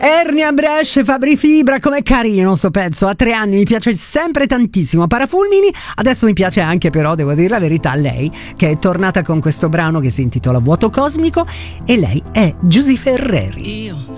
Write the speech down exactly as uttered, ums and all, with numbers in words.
Ernia Brescia, Fabri Fibra, com'è carino sto pezzo, a tre anni mi piace sempre tantissimo. Parafulmini, adesso mi piace anche, però devo dire la verità, lei che è tornata con questo brano che si intitola Vuoto Cosmico, e lei è Giusy Ferreri. Io